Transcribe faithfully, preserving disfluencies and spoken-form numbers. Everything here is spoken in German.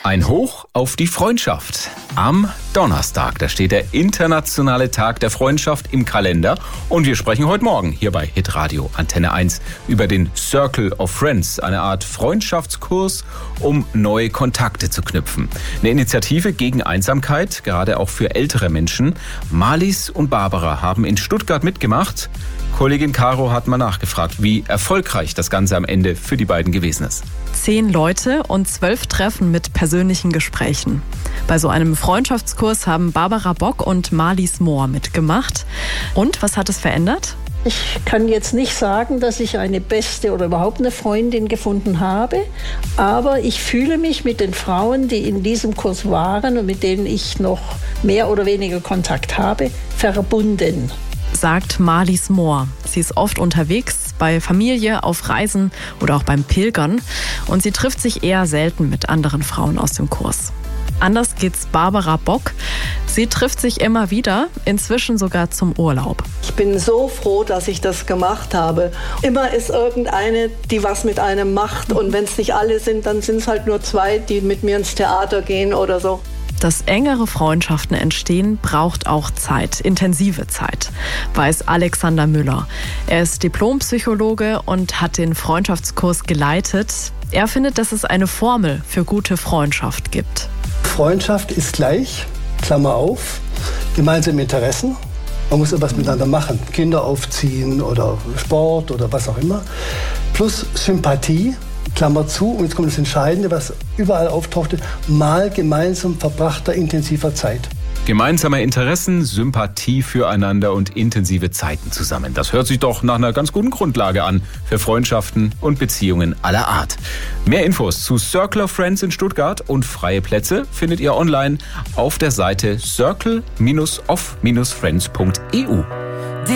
Ein Hoch auf die Freundschaft. Am Donnerstag, da steht der internationale Tag der Freundschaft im Kalender. Und wir sprechen heute Morgen hier bei Hitradio Antenne eins über den Circle of Friends, eine Art Freundschaftskurs, um neue Kontakte zu knüpfen. Eine Initiative gegen Einsamkeit, gerade auch für ältere Menschen. Marlies und Barbara haben in Stuttgart mitgemacht. Kollegin Caro hat mal nachgefragt, wie erfolgreich das Ganze am Ende für die beiden gewesen ist. Zehn Leute und zwölf Treffen mit persönlichen Gesprächen. Bei so einem Freundschaftskurs haben Barbara Bock und Marlies Mohr mitgemacht. Und was hat es verändert? Ich kann jetzt nicht sagen, dass ich eine beste oder überhaupt eine Freundin gefunden habe, aber ich fühle mich mit den Frauen, die in diesem Kurs waren und mit denen ich noch mehr oder weniger Kontakt habe, verbunden. Sagt Marlies Mohr. Sie ist oft unterwegs, bei Familie, auf Reisen oder auch beim Pilgern. Und sie trifft sich eher selten mit anderen Frauen aus dem Kurs. Anders geht's Barbara Bock. Sie trifft sich immer wieder, inzwischen sogar zum Urlaub. Ich bin so froh, dass ich das gemacht habe. Immer ist irgendeine, die was mit einem macht. Und wenn es nicht alle sind, dann sind es halt nur zwei, die mit mir ins Theater gehen oder so. Dass engere Freundschaften entstehen, braucht auch Zeit, intensive Zeit, weiß Alexander Müller. Er ist Diplompsychologe und hat den Freundschaftskurs geleitet. Er findet, dass es eine Formel für gute Freundschaft gibt. Freundschaft ist gleich, Klammer auf, gemeinsame Interessen. Man muss etwas miteinander machen, Kinder aufziehen oder Sport oder was auch immer. Plus Sympathie. Klammer zu, und jetzt kommt das Entscheidende, was überall auftauchte, mal gemeinsam verbrachter intensiver Zeit. Gemeinsame Interessen, Sympathie füreinander und intensive Zeiten zusammen. Das hört sich doch nach einer ganz guten Grundlage an für Freundschaften und Beziehungen aller Art. Mehr Infos zu Circle of Friends in Stuttgart und freie Plätze findet ihr online auf der Seite circle of friends punkt e u.